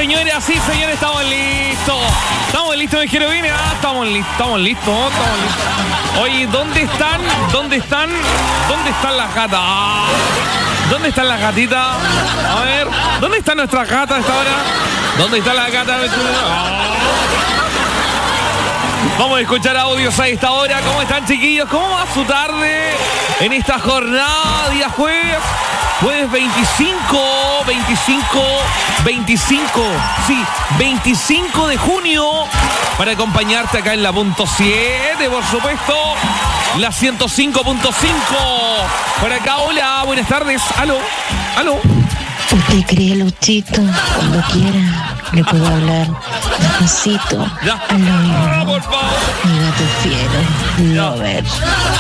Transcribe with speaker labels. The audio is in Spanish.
Speaker 1: señores, así, señores, estamos listos. Estamos listos, me quiero bien. Estamos listos. Oye, ¿dónde están las gatas? ¿Dónde están las gatitas? A ver, ¿dónde están nuestras gatas a esta hora? ¿Dónde están las gatas? Vamos a escuchar audios a esta hora. ¿Cómo están, chiquillos? ¿Cómo va su tarde en esta jornada, día jueves? Jueves 25 de junio, para acompañarte acá en la punto 7, por supuesto, la 105.5. Por acá, hola, buenas tardes. Aló.
Speaker 2: ¿Usted cree, Luchito? Cuando quiera le puedo hablar despacito
Speaker 1: Ya.
Speaker 2: al oído.
Speaker 1: Por favor.
Speaker 2: Mi gato fiero, Lover.